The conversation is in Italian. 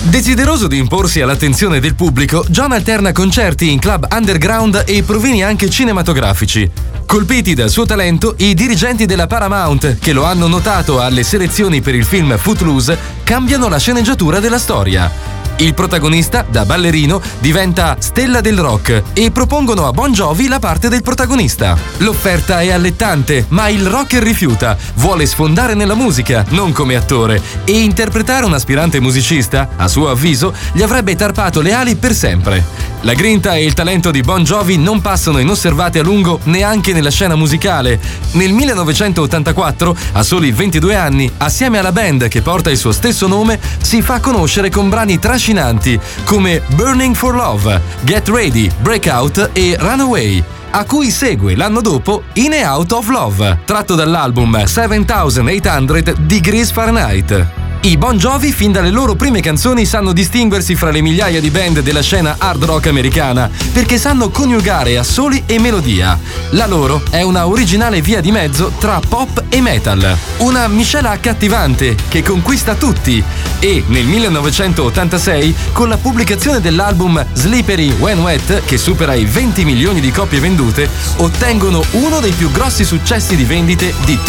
Desideroso di imporsi all'attenzione del pubblico, John alterna concerti in club underground e provini anche cinematografici. Colpiti dal suo talento, i dirigenti della Paramount, che lo hanno notato alle selezioni per il film Footloose, cambiano la sceneggiatura della storia. Il protagonista, da ballerino, diventa stella del rock e propongono a Bon Jovi la parte del protagonista. L'offerta è allettante, ma il rocker rifiuta, vuole sfondare nella musica, non come attore, e interpretare un aspirante musicista, a suo avviso, gli avrebbe tarpato le ali per sempre. La grinta e il talento di Bon Jovi non passano inosservati a lungo neanche nella scena musicale. Nel 1984, a soli 22 anni, assieme alla band che porta il suo stesso nome, si fa conoscere con brani trascinanti come Burning for Love, Get Ready, Breakout e Runaway, a cui segue l'anno dopo In and Out of Love, tratto dall'album 7800 Degrees Fahrenheit. I Bon Jovi, fin dalle loro prime canzoni, sanno distinguersi fra le migliaia di band della scena hard rock americana, perché sanno coniugare assoli e melodia. La loro è una originale via di mezzo tra pop e metal, una miscela accattivante che conquista tutti e nel 1986, con la pubblicazione dell'album Slippery When Wet, che supera i 20 milioni di copie vendute, ottengono uno dei più grossi successi di vendite di